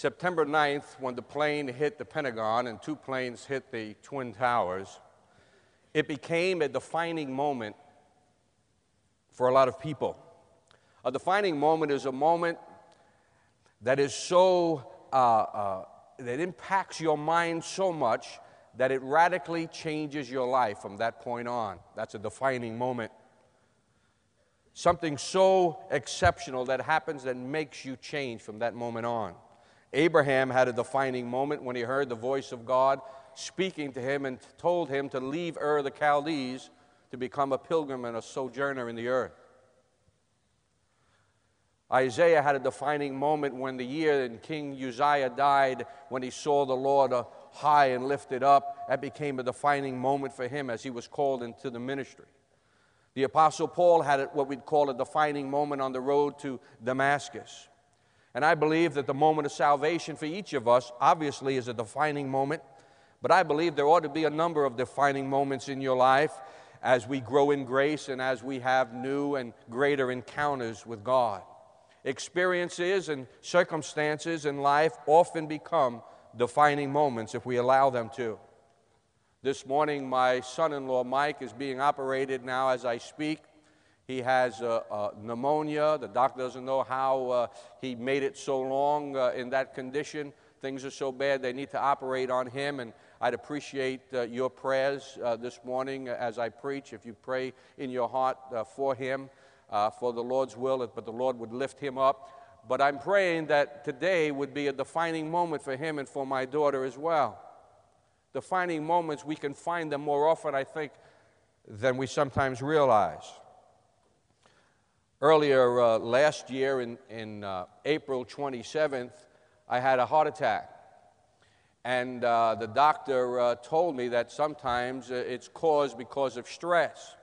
September 9th, when the plane hit the Pentagon and two planes hit the Twin Towers, it became a defining moment for a lot of people. A defining moment is a moment that is so, that impacts your mind so much that it radically changes your life from that point on. That's a defining moment. Something so exceptional that happens that makes you change from that moment on. Abraham had a defining moment when he heard the voice of God speaking to him and told him to leave Ur the Chaldees to become a pilgrim and a sojourner in the earth. Isaiah had a defining moment when the year that King Uzziah died, when he saw the Lord high and lifted up. That became a defining moment for him as he was called into the ministry. The Apostle Paul had what we'd call a defining moment on the road to Damascus. And I believe that the moment of salvation for each of us obviously is a defining moment, but I believe there ought to be a number of defining moments in your life as we grow in grace and as we have new and greater encounters with God. Experiences and circumstances in life often become defining moments if we allow them to. This morning, my son-in-law, Mike, is being operated now as I speak. He has pneumonia. The doctor doesn't know how he made it so long in that condition. Things are so bad they need to operate on him, and I'd appreciate your prayers this morning as I preach. If you pray in your heart for him, for the Lord's will, but the Lord would lift him up. But I'm praying that today would be a defining moment for him and for my daughter as well. Defining moments, we can find them more often, I think, than we sometimes realize. Earlier last year, in April 27th, I had a heart attack. And the doctor told me that sometimes it's caused because of stress.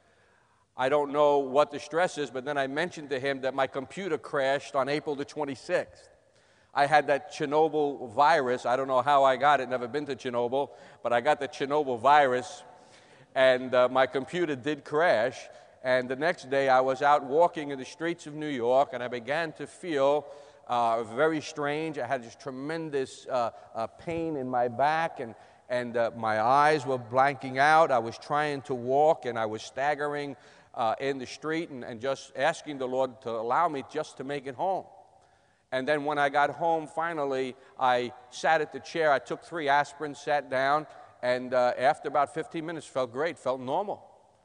I don't know what the stress is, but then I mentioned to him that my computer crashed on April the 26th. I had that Chernobyl virus. I don't know how I got it, never been to Chernobyl, but I got the Chernobyl virus, and my computer did crash. And the next day I was out walking in the streets of New York, and I began to feel very strange. I had this tremendous pain in my back, and my eyes were blanking out. I was trying to walk, and I was staggering in the street and just asking the Lord to allow me just to make it home. And then when I got home, finally, I sat at the chair. I took 3 aspirin, sat down, and after about 15 minutes, felt great, felt normal.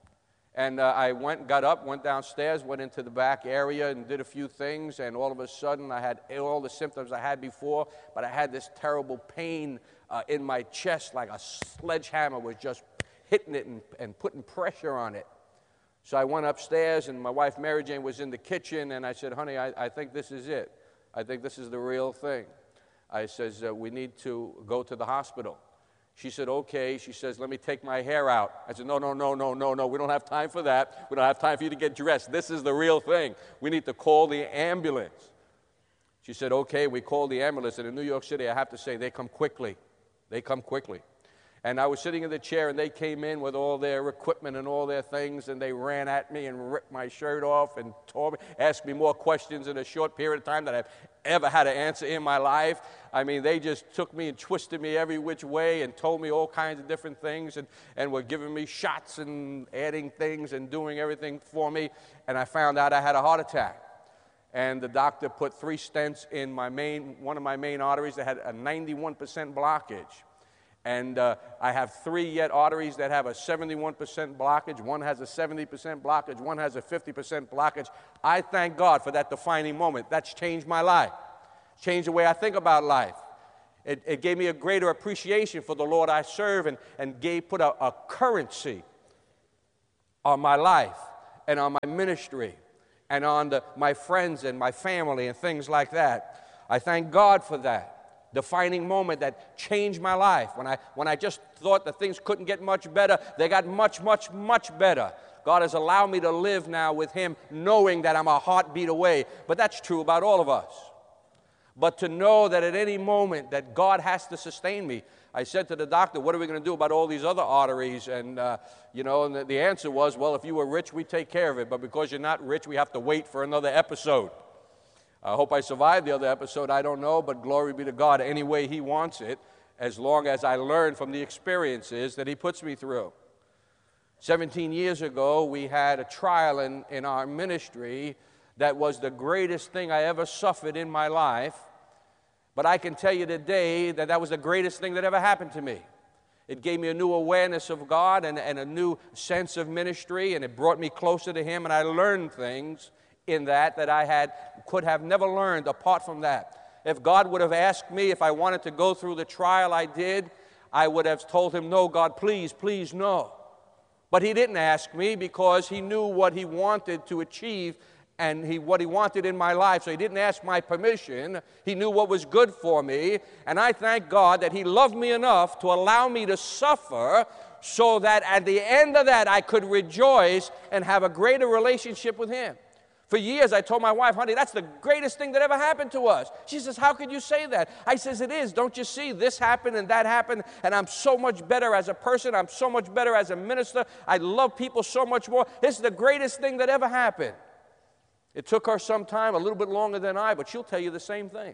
And I got up, went downstairs, went into the back area and did a few things, and all of a sudden I had all the symptoms I had before, but I had this terrible pain in my chest, like a sledgehammer was just hitting it and putting pressure on it. So I went upstairs, and my wife Mary Jane was in the kitchen, and I said, honey, I think this is it. I think this is the real thing. I says, we need to go to the hospital. She said, okay. She says, let me take my hair out. I said, no. We don't have time for that. We don't have time for you to get dressed. This is the real thing. We need to call the ambulance. She said, okay. We called the ambulance. And in New York City, I have to say, they come quickly. They come quickly. And I was sitting in the chair, and they came in with all their equipment and all their things, and they ran at me and ripped my shirt off and tore me, asked me more questions in a short period of time that I've ever had to answer in my life. I mean, they just took me and twisted me every which way and told me all kinds of different things and were giving me shots and adding things and doing everything for me. And I found out I had a heart attack. And the doctor put 3 stents in one of my main arteries that had a 91% blockage. And I have 3 yet arteries that have a 71% blockage. One has a 70% blockage. One has a 50% blockage. I thank God for that defining moment. That's changed my life. Changed the way I think about life. It gave me a greater appreciation for the Lord I serve and put a currency on my life and on my ministry and on my friends and my family and things like that. I thank God for that. Defining moment that changed my life. When I just thought that things couldn't get much better, they got much, much, much better. God has allowed me to live now with Him, knowing that I'm a heartbeat away. But that's true about all of us. But to know that at any moment that God has to sustain me. I said to the doctor, what are we going to do about all these other arteries? And, and the answer was, well, if you were rich, we'd take care of it. But because you're not rich, we have to wait for another episode. I hope I survived the other episode. I don't know, but glory be to God any way He wants it, as long as I learn from the experiences that He puts me through. 17 years ago, we had a trial in our ministry that was the greatest thing I ever suffered in my life. But I can tell you today that that was the greatest thing that ever happened to me. It gave me a new awareness of God and a new sense of ministry, and it brought me closer to Him, and I learned things in that I could have never learned apart from that. If God would have asked me if I wanted to go through the trial I did, I would have told Him, no, God, please, please, no. But He didn't ask me because He knew what He wanted to achieve and what He wanted in my life, so He didn't ask my permission. He knew what was good for me, and I thank God that He loved me enough to allow me to suffer so that at the end of that I could rejoice and have a greater relationship with Him. For years I told my wife, honey, that's the greatest thing that ever happened to us. She says, how could you say that? I says, it is. Don't you see? This happened and that happened, and I'm so much better as a person. I'm so much better as a minister. I love people so much more. This is the greatest thing that ever happened. It took her some time, a little bit longer than I, but she'll tell you the same thing.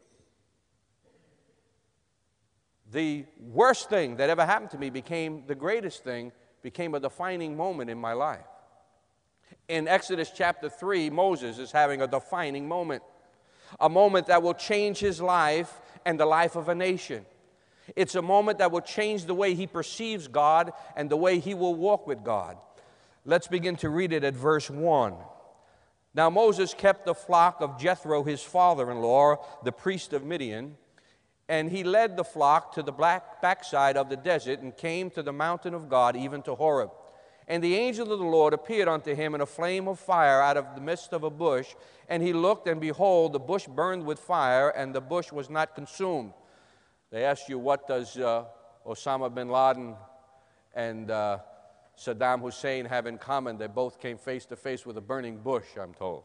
The worst thing that ever happened to me became the greatest thing, became a defining moment in my life. In Exodus chapter 3, Moses is having a defining moment, a moment that will change his life and the life of a nation. It's a moment that will change the way he perceives God and the way he will walk with God. Let's begin to read it at verse 1. Now Moses kept the flock of Jethro, his father-in-law, the priest of Midian, and he led the flock to the backside of the desert and came to the mountain of God, even to Horeb. And the angel of the Lord appeared unto him in a flame of fire out of the midst of a bush. And he looked, and behold, the bush burned with fire, and the bush was not consumed. They ask you, what does Osama bin Laden and Saddam Hussein have in common? They both came face to face with a burning bush, I'm told.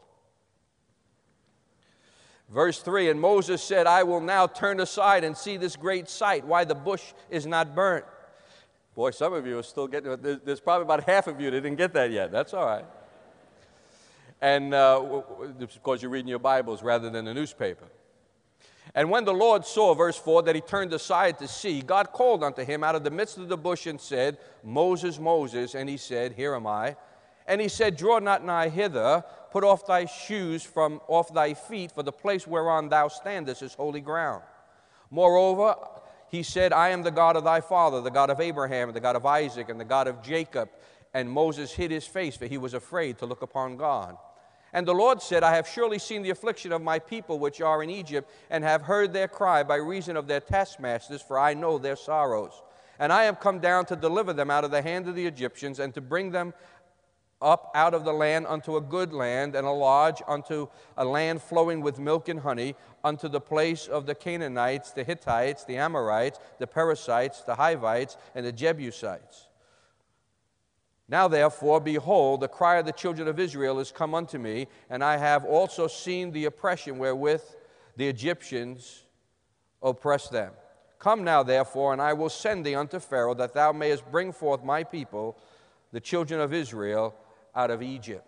Verse 3, and Moses said, I will now turn aside and see this great sight, why the bush is not burnt. Boy, some of you are still getting it. There's probably about half of you that didn't get that yet. That's all right. And it's because you're reading your Bibles rather than a newspaper. And when the Lord saw, verse 4, that he turned aside to see, God called unto him out of the midst of the bush and said, Moses, Moses. And he said, Here am I. And he said, Draw not nigh hither, put off thy shoes from off thy feet, for the place whereon thou standest is holy ground. Moreover, he said, I am the God of thy father, the God of Abraham, the God of Isaac, and the God of Jacob. And Moses hid his face, for he was afraid to look upon God. And the Lord said, I have surely seen the affliction of my people which are in Egypt, and have heard their cry by reason of their taskmasters, for I know their sorrows. And I am come down to deliver them out of the hand of the Egyptians, and to bring them up out of the land unto a good land, and a lodge unto a land flowing with milk and honey, unto the place of the Canaanites, the Hittites, the Amorites, the Perizzites, the Hivites, and the Jebusites. Now therefore, behold, the cry of the children of Israel is come unto me, and I have also seen the oppression wherewith the Egyptians oppress them. Come now therefore, and I will send thee unto Pharaoh, that thou mayest bring forth my people, the children of Israel, out of Egypt.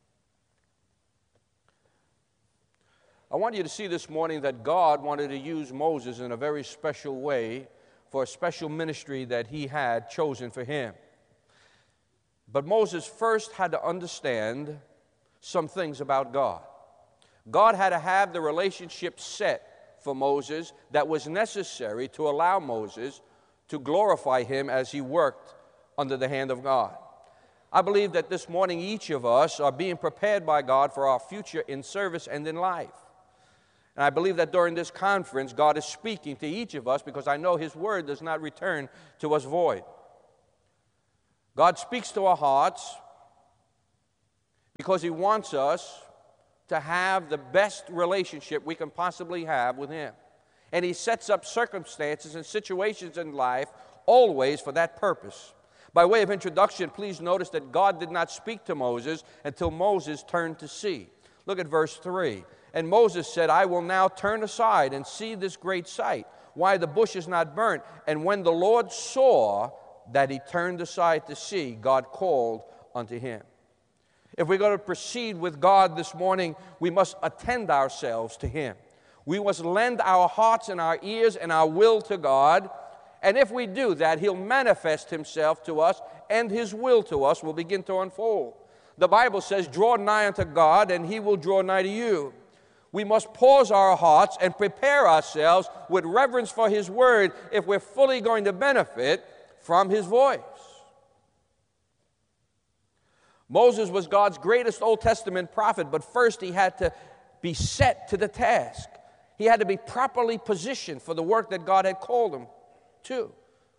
I want you to see this morning that God wanted to use Moses in a very special way for a special ministry that he had chosen for him. But Moses first had to understand some things about God. God had to have the relationship set for Moses that was necessary to allow Moses to glorify him as he worked under the hand of God. I believe that this morning each of us are being prepared by God for our future in service and in life. And I believe that during this conference, God is speaking to each of us because I know His word does not return to us void. God speaks to our hearts because He wants us to have the best relationship we can possibly have with Him. And He sets up circumstances and situations in life always for that purpose. By way of introduction, please notice that God did not speak to Moses until Moses turned to see. Look at verse 3. And Moses said, I will now turn aside and see this great sight, why the bush is not burnt. And when the Lord saw that he turned aside to see, God called unto him. If we're going to proceed with God this morning, we must attend ourselves to Him. We must lend our hearts and our ears and our will to God. And if we do that, He'll manifest Himself to us, and His will to us will begin to unfold. The Bible says, draw nigh unto God, and He will draw nigh to you. We must pause our hearts and prepare ourselves with reverence for His Word if we're fully going to benefit from His voice. Moses was God's greatest Old Testament prophet, but first he had to be set to the task. He had to be properly positioned for the work that God had called him to.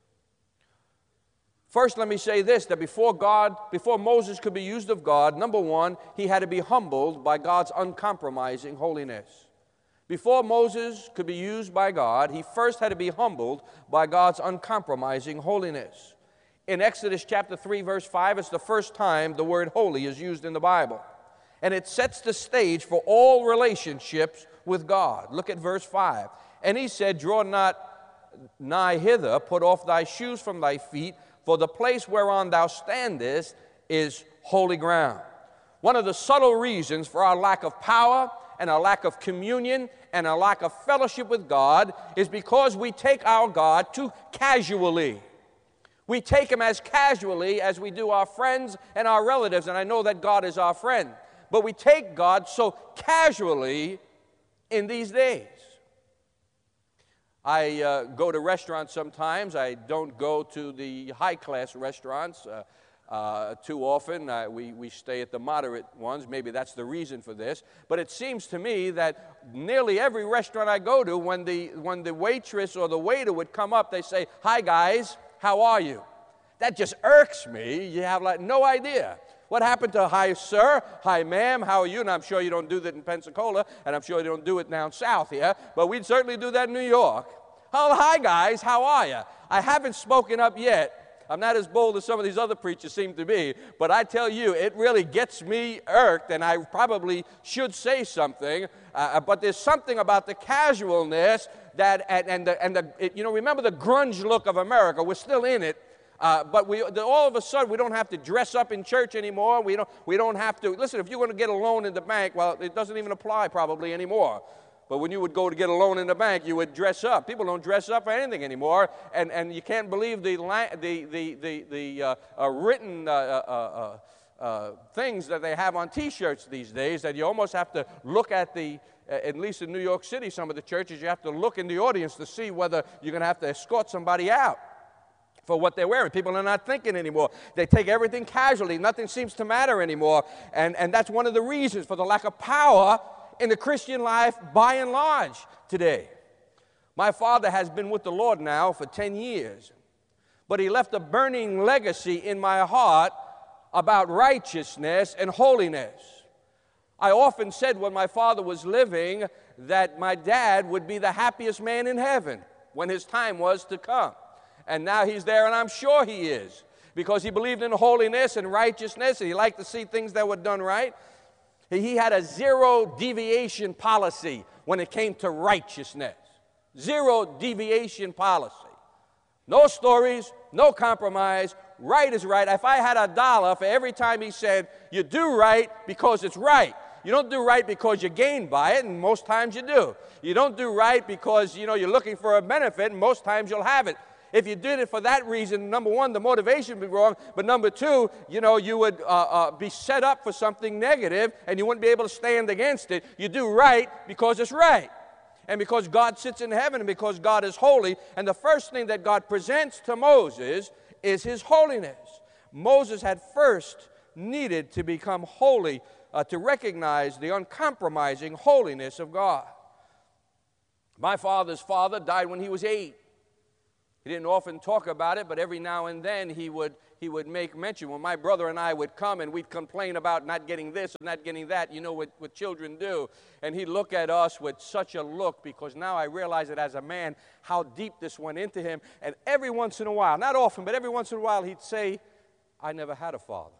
First, let me say this, that before Moses could be used of God, number one, he had to be humbled by God's uncompromising holiness. Before Moses could be used by God, he first had to be humbled by God's uncompromising holiness. In Exodus chapter 3, verse 5, it's the first time the word holy is used in the Bible. And it sets the stage for all relationships with God. Look at verse 5. And he said, draw not nigh hither, put off thy shoes from thy feet, for the place whereon thou standest is holy ground. One of the subtle reasons for our lack of power and our lack of communion and our lack of fellowship with God is because we take our God too casually. We take Him as casually as we do our friends and our relatives, and I know that God is our friend. But we take God so casually in these days. I go to restaurants sometimes. I don't go to the high-class restaurants too often. We stay at the moderate ones. Maybe that's the reason for this. But it seems to me that nearly every restaurant I go to, when the waitress or the waiter would come up, they say, "Hi, guys, how are you?" That just irks me. You have like no idea. What happened to "Hi, sir," "Hi, ma'am, how are you?" And I'm sure you don't do that in Pensacola, and I'm sure you don't do it down south here, but we'd certainly do that in New York. "Oh, hi, guys, how are you?" I haven't spoken up yet. I'm not as bold as some of these other preachers seem to be, but I tell you, it really gets me irked, and I probably should say something, but there's something about the casualness that, remember the grunge look of America. We're still in it. But all of a sudden, we don't have to dress up in church anymore. We don't have to. Listen, if you're going to get a loan in the bank, well, it doesn't even apply probably anymore. But when you would go to get a loan in the bank, you would dress up. People don't dress up for anything anymore, and you can't believe the written things that they have on T-shirts these days, that you almost have to look at at least in New York City, some of the churches, you have to look in the audience to see whether you're going to have to escort somebody out for what they're wearing. People are not thinking anymore. They take everything casually. Nothing seems to matter anymore. And that's one of the reasons for the lack of power in the Christian life by and large today. My father has been with the Lord now for 10 years. But he left a burning legacy in my heart about righteousness and holiness. I often said when my father was living that my dad would be the happiest man in heaven when his time was to come. And now he's there, and I'm sure he is, because he believed in holiness and righteousness, and he liked to see things that were done right. He had a zero deviation policy when it came to righteousness. Zero deviation policy. No stories, no compromise. Right is right. If I had $1 for every time he said, you do right because it's right. You don't do right because you gain by it, and most times you do. You don't do right because, you're looking for a benefit, and most times you'll have it. If you did it for that reason, number one, the motivation would be wrong, but number two, you would be set up for something negative, and you wouldn't be able to stand against it. You do right because it's right, and because God sits in heaven, and because God is holy, and the first thing that God presents to Moses is His holiness. Moses had first needed to become holy, to recognize the uncompromising holiness of God. My father's father died when he was 8. He didn't often talk about it, but every now and then he would make mention. When my brother and I would come and we'd complain about not getting this or not getting that, you know what children do. And he'd look at us with such a look, because now I realize it as a man how deep this went into him. And every once in a while, not often, but every once in a while, he'd say, "I never had a father."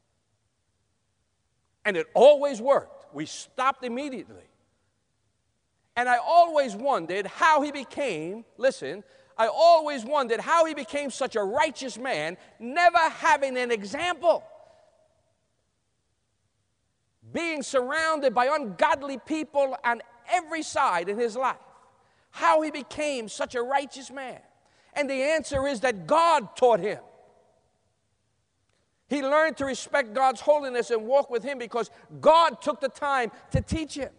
And it always worked. We stopped immediately. And I always wondered how he became, I always wondered how he became such a righteous man, never having an example. being surrounded by ungodly people on every side in his life, how he became such a righteous man. And the answer is that God taught him. He learned to respect God's holiness and walk with him because God took the time to teach him.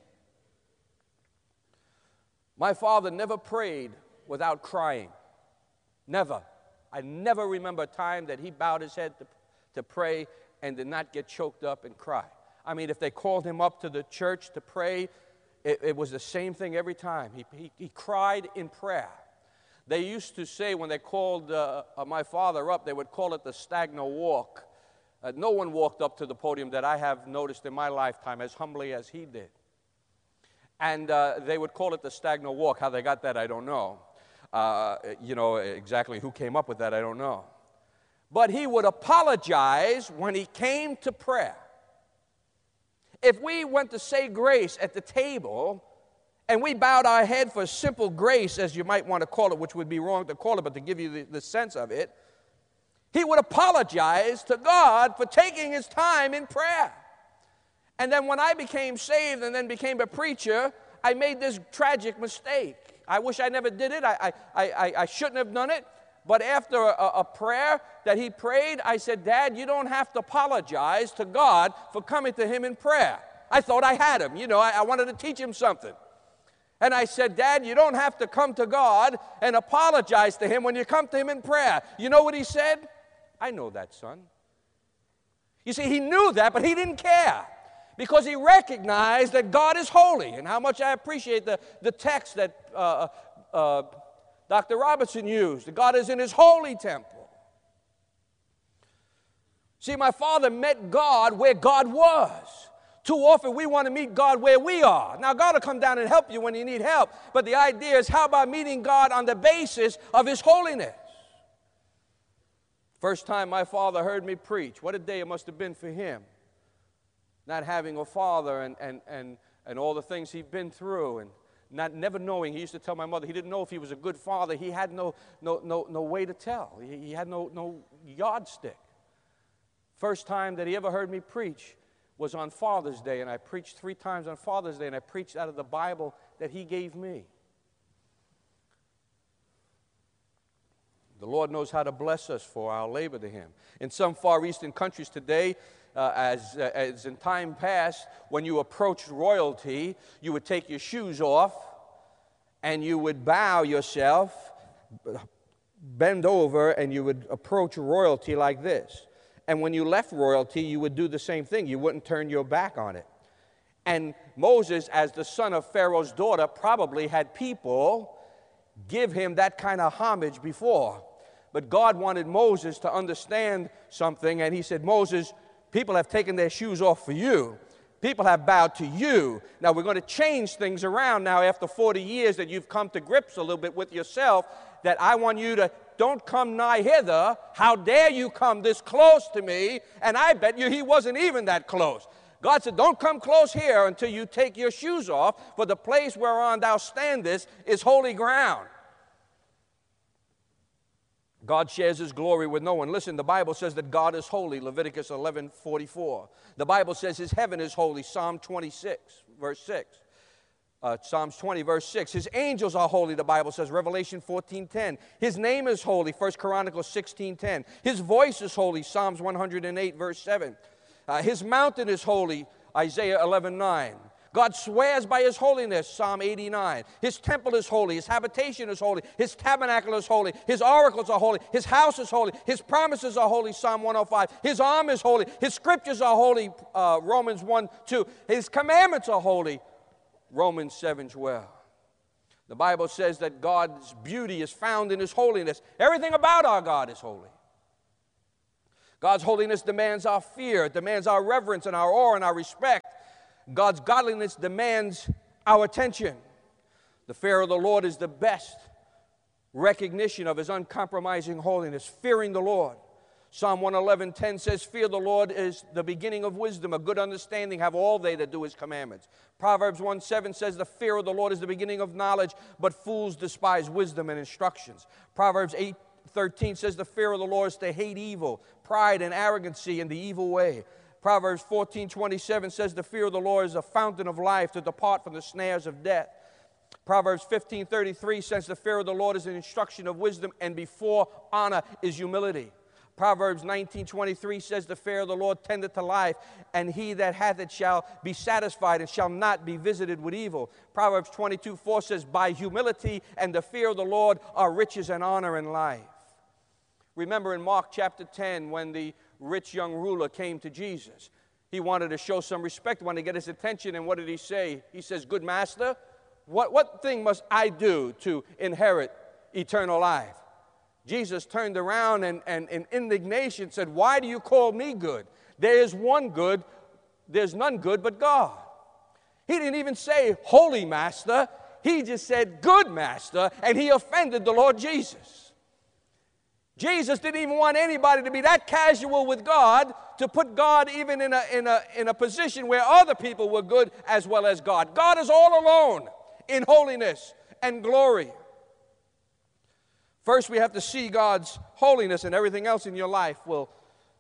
My father never prayed without crying. Never. I never remember a time that he bowed his head to pray and did not get choked up and cry. I mean, if they called him up to the church to pray, it was the same thing every time. He cried in prayer. They used to say when they called my father up, they would call it the Stagno walk. No one walked up to the podium that I have noticed in my lifetime as humbly as he did. And they would call it the Stagno walk. How they got that, I don't know. Exactly who came up with that, I don't know. But he would apologize when he came to prayer. If we went to say grace at the table and we bowed our head for simple grace, as you might want to call it, which would be wrong to call it, but to give you the sense of it, he would apologize to God for taking his time in prayer. And then when I became saved and then became a preacher, I made this tragic mistake. I wish I never did it. I shouldn't have done it. But after a prayer that he prayed, I said, Dad, you don't have to apologize to God for coming to him in prayer. I thought I had him. I wanted to teach him something. And I said, Dad, you don't have to come to God and apologize to him when you come to him in prayer. You know what he said? I know that, son. You see, he knew that, but he didn't care because he recognized that God is holy. And how much I appreciate the text that Dr. Robertson used, that God is in his holy temple. See, my father met God where God was. Too often we want to meet God where we are. Now, God will come down and help you when you need help, but the idea is, how about meeting God on the basis of his holiness? First time my father heard me preach, what a day it must have been for him. Not having a father and all the things he'd been through, and never knowing. He used to tell my mother he didn't know if he was a good father. He had no way to tell. He had no yardstick. First time that he ever heard me preach was on Father's Day, and I preached 3 times on Father's Day, and I preached out of the Bible that he gave me. The Lord knows how to bless us for our labor to him. In some Far Eastern countries today, as in time past, when you approached royalty, you would take your shoes off and you would bow yourself, bend over, and you would approach royalty like this. And when you left royalty, you would do the same thing. You wouldn't turn your back on it. And Moses, as the son of Pharaoh's daughter, probably had people give him that kind of homage before. But God wanted Moses to understand something, and he said, Moses, people have taken their shoes off for you. People have bowed to you. Now, we're going to change things around now after 40 years that you've come to grips a little bit with yourself, that I want you to, don't come nigh hither. How dare you come this close to me? And I bet you he wasn't even that close. God said, don't come close here until you take your shoes off, for the place whereon thou standest is holy ground. God shares his glory with no one. Listen, the Bible says that God is holy, Leviticus 11:44. The Bible says his heaven is holy, Psalm 26, verse 6. Psalms 20, verse 6. His angels are holy, the Bible says, Revelation 14:10. His name is holy, 1 Chronicles 16:10. His voice is holy, Psalms 108, verse 7. His mountain is holy, Isaiah 11:9. God swears by his holiness, Psalm 89. His temple is holy. His habitation is holy. His tabernacle is holy. His oracles are holy. His house is holy. His promises are holy, Psalm 105. His arm is holy. His scriptures are holy, Romans 1:2. His commandments are holy, Romans 7:12. The Bible says that God's beauty is found in his holiness. Everything about our God is holy. God's holiness demands our fear. It demands our reverence and our awe and our respect. God's godliness demands our attention. The fear of the Lord is the best recognition of his uncompromising holiness, fearing the Lord. Psalm 111:10 says, fear the Lord is the beginning of wisdom. A good understanding have all they that do his commandments. Proverbs 1:7 says, the fear of the Lord is the beginning of knowledge, but fools despise wisdom and instructions. Proverbs 8:13 says, the fear of the Lord is to hate evil, pride and arrogancy and the evil way. Proverbs 14:27 says, the fear of the Lord is a fountain of life, to depart from the snares of death. Proverbs 15:33 says, the fear of the Lord is an instruction of wisdom, and before honor is humility. Proverbs 19:23 says, the fear of the Lord tendeth to life, and he that hath it shall be satisfied and shall not be visited with evil. Proverbs 22:4 says, by humility and the fear of the Lord are riches and honor and life. Remember in Mark chapter 10 when the rich young ruler came to Jesus. He wanted to show some respect, wanted to get his attention, and what did he say? He says, good master, what thing must I do to inherit eternal life? Jesus turned around and in indignation said, why do you call me good? There is one good, there's none good but God. He didn't even say, holy master. He just said, good master, and he offended the Lord Jesus. Jesus didn't even want anybody to be that casual with God, to put God even in a position where other people were good as well as God. God is all alone in holiness and glory. First, we have to see God's holiness, and everything else in your life will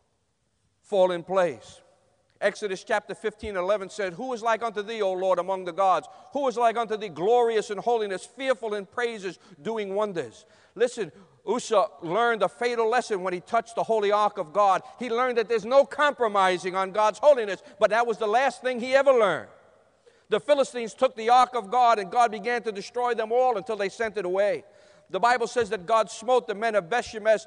fall in place. Exodus chapter 15:11 said, who is like unto thee, O Lord, among the gods? Who is like unto thee, glorious in holiness, fearful in praises, doing wonders? Listen, Uzzah learned a fatal lesson when he touched the holy ark of God. He learned that there's no compromising on God's holiness, but that was the last thing he ever learned. The Philistines took the ark of God, and God began to destroy them all until they sent it away. The Bible says that God smote the men of Beth-Shemesh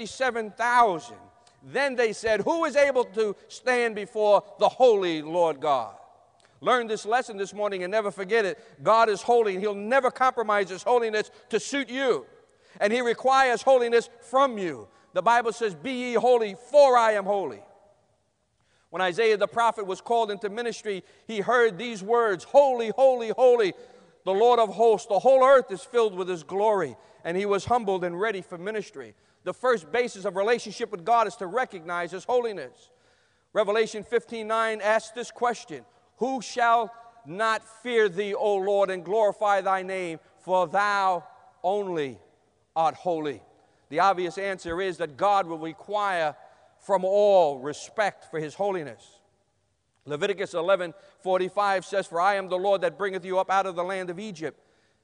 57,000. Then they said, who is able to stand before the holy Lord God? Learn this lesson this morning and never forget it. God is holy, and he'll never compromise his holiness to suit you. And he requires holiness from you. The Bible says, be ye holy, for I am holy. When Isaiah the prophet was called into ministry, he heard these words, holy, holy, holy, the Lord of hosts. The whole earth is filled with his glory. And he was humbled and ready for ministry. The first basis of relationship with God is to recognize his holiness. Revelation 15:9 asks this question, who shall not fear thee, O Lord, and glorify thy name, for thou only art holy? The obvious answer is that God will require from all respect for his holiness. Leviticus 11:45 says, for I am the Lord that bringeth you up out of the land of Egypt,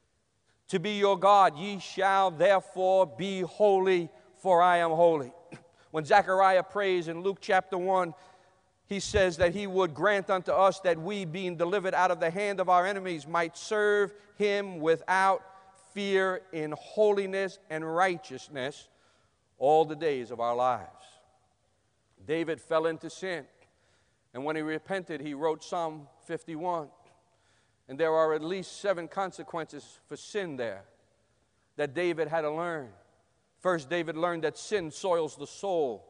to be your God. Ye shall therefore be holy, for I am holy. When Zechariah prays in Luke chapter 1, he says that he would grant unto us that we, being delivered out of the hand of our enemies, might serve him without fear in holiness and righteousness all the days of our lives. David fell into sin, and when he repented, he wrote Psalm 51. And there are at least 7 consequences for sin there that David had to learn. First, David learned that sin soils the soul.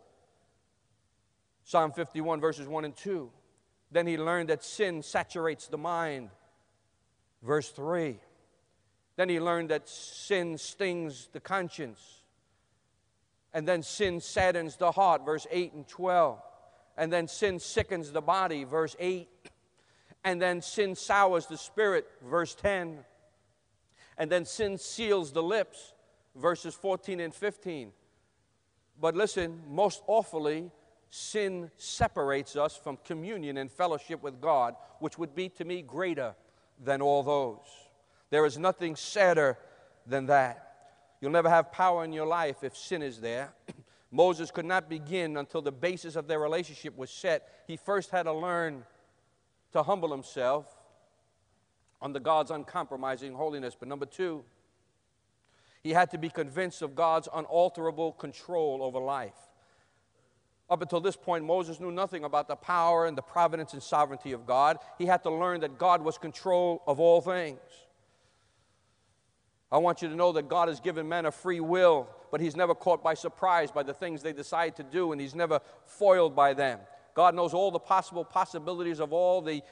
Psalm 51, verses 1 and 2. Then he learned that sin saturates the mind. Verse 3. Then he learned that sin stings the conscience. And then sin saddens the heart, verse 8 and 12. And then sin sickens the body, verse 8. And then sin sours the spirit, verse 10. And then sin seals the lips, verses 14 and 15. But listen, most awfully, sin separates us from communion and fellowship with God, which would be to me greater than all those. There is nothing sadder than that. You'll never have power in your life if sin is there. Moses could not begin until the basis of their relationship was set. He first had to learn to humble himself under God's uncompromising holiness. But number 2, he had to be convinced of God's unalterable control over life. Up until this point, Moses knew nothing about the power and the providence and sovereignty of God. He had to learn that God was control of all things. I want you to know that God has given men a free will, but he's never caught by surprise by the things they decide to do, and he's never foiled by them. God knows all the possible possibilities of all the